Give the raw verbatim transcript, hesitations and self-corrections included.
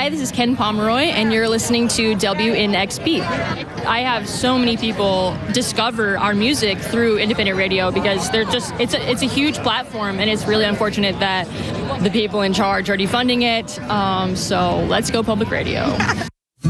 Hi, this is Ken Pomeroy, and you're listening to W N X P. I have so many people discover our music through independent radio because they're just it's a, it's a huge platform, and it's really unfortunate that the people in charge are defunding it. Um, so let's go public radio.